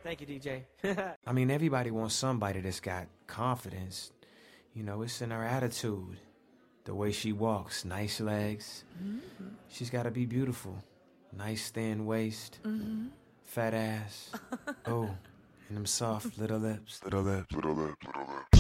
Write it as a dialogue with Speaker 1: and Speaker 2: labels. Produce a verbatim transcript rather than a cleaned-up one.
Speaker 1: Thank you, D J.
Speaker 2: I mean, everybody wants somebody that's got confidence. You know, it's in her attitude. The way she walks, nice legs. Mm-hmm. She's got to be beautiful. Nice thin waist. Mm-hmm. Fat ass. Oh, and them soft little lips. Little lips, little lips, little lips.